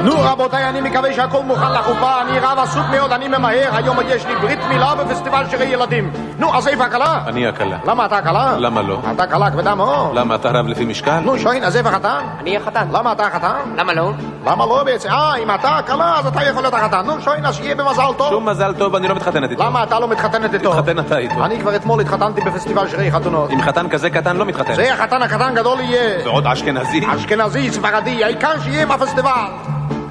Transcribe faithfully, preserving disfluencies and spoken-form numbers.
נו רבותיי, אני מקווה שהכל מוכן לחופה. אני רב עסוק מאוד, אני ממהר. היום יש לי ברית מילה בפסטיבל שירי ילדים. נו, אז איפה הכלה? אני הכלה. למה אתה הכלה? למה לא? אתה כלה כבדה מאוד. למה אתה רב לפי משקל? נו שוין, אז איפה החתן? אני החתן. למה אתה החתן? למה לא? למה לא בעצם? אה, אם אתה הכלה אז אתה יכול להיות החתן. נו שוין, אז שיהיה במזל טוב. שום מזל טוב, אני לא מתחתנת איתו. למה אתה לא מתחתנת איתו? תתחתן אתה איתו. אני כבר אתמול התחתנתי בפסטיבל שירי חתונות. עם חתן כזה קטן לא מתחתן. זה החתן הקטן גדול יהיה. ועוד אשכנזי. אשכנזי, ספרדי, העיקר שיהיה בפסטיבל.